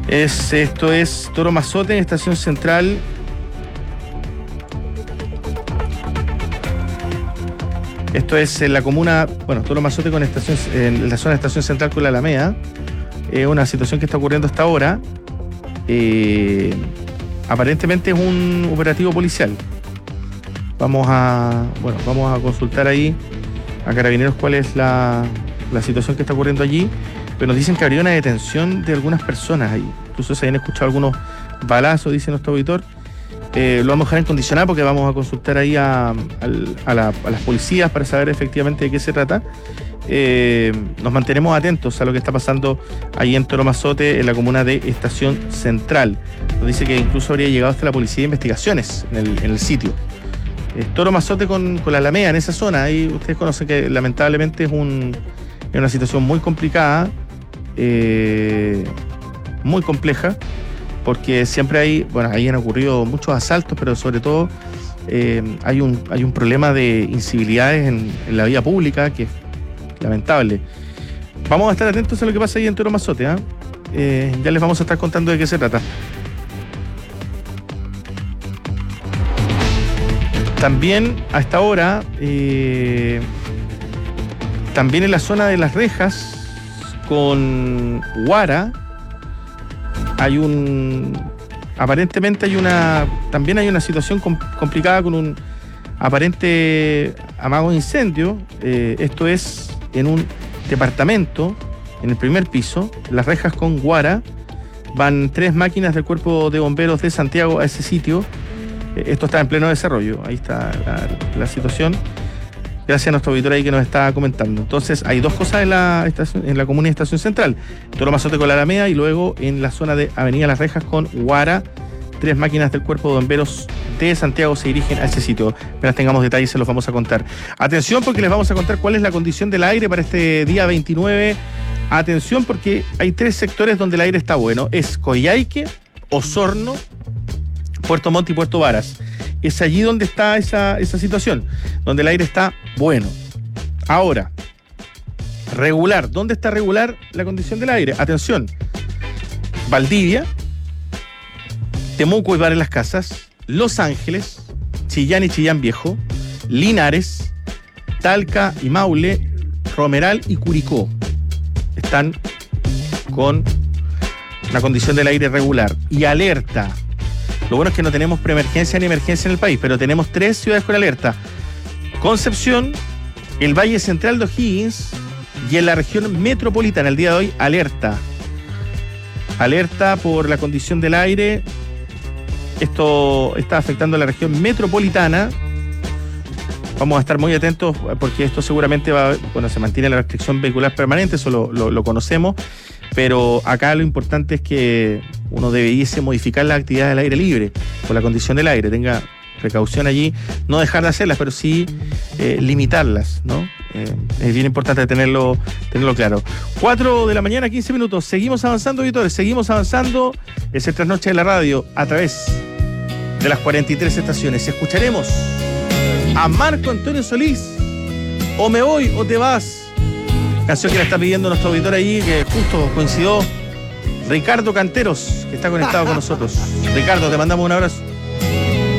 Esto es Toro Mazote en Estación Central. Esto es en la comuna, Toro Mazote con estación, en la zona de Estación Central con la Alameda. Una situación que está ocurriendo hasta ahora. Aparentemente es un operativo policial. Vamos a consultar ahí a Carabineros cuál es la situación que está ocurriendo allí. Pero nos dicen que habría una detención de algunas personas ahí. Incluso se habían escuchado algunos balazos, dice nuestro auditor. Lo vamos a dejar en condicional porque vamos a consultar ahí a las policías para saber efectivamente de qué se trata. Nos mantenemos atentos a lo que está pasando ahí en Toro Mazote, en la comuna de Estación Central. Nos dice que incluso habría llegado hasta la policía de investigaciones en el sitio. Toro Mazote con la Alameda, en esa zona. Ahí ustedes conocen que lamentablemente es una situación muy complicada, muy compleja, porque siempre ahí han ocurrido muchos asaltos, pero sobre todo hay un problema de incivilidades en la vía pública que es lamentable. Vamos a estar atentos a lo que pasa ahí en Toro Mazote, ya les vamos a estar contando de qué se trata. También a esta hora, también en la zona de Las Rejas con Guara aparentemente también hay una situación complicada con un aparente amago de incendio. Esto es en un departamento en el primer piso. Las Rejas con Guara, van 3 máquinas del Cuerpo de Bomberos de Santiago a ese sitio. Esto está en pleno desarrollo. Ahí está la situación. Gracias a nuestro auditor ahí que nos está comentando. Entonces, hay 2 cosas en la comuna de Estación Central. Toro Mazote con la Alameda y luego en la zona de Avenida Las Rejas con Guara. 3 máquinas del Cuerpo de Bomberos de Santiago se dirigen a ese sitio. Apenas tengamos detalles se los vamos a contar. Atención porque les vamos a contar cuál es la condición del aire para este día 29. Atención porque hay 3 sectores donde el aire está bueno. Es Coyhaique, Osorno, Puerto Montt y Puerto Varas. Es allí donde está esa situación, donde el aire está bueno. Ahora, regular. ¿Dónde está regular la condición del aire? Atención. Valdivia, Temuco y Bar en las Casas, Los Ángeles, Chillán y Chillán Viejo, Linares, Talca y Maule, Romeral y Curicó. Están con la condición del aire regular. Y alerta. Lo bueno es que no tenemos preemergencia ni emergencia en el país, pero tenemos 3 ciudades con alerta. Concepción, el Valle Central de O'Higgins y en la región metropolitana. El día de hoy, alerta. Alerta por la condición del aire. Esto está afectando a la región metropolitana. Vamos a estar muy atentos porque esto seguramente se mantiene la restricción vehicular permanente, eso lo conocemos. Pero acá lo importante es que uno debiese modificar las actividades del aire libre por la condición del aire. Tenga precaución allí, no dejar de hacerlas, pero sí limitarlas, ¿no? Es bien importante tenerlo claro. 4 de la mañana, 15 minutos. Seguimos avanzando, auditores, seguimos avanzando. Es el Trasnoche de la Radio a través de las 43 estaciones. Escucharemos a Marco Antonio Solís, O me voy o te vas. Canción que la está pidiendo nuestro auditor ahí, que justo coincidió. Ricardo Canteros, que está conectado con nosotros. Ricardo, te mandamos un abrazo.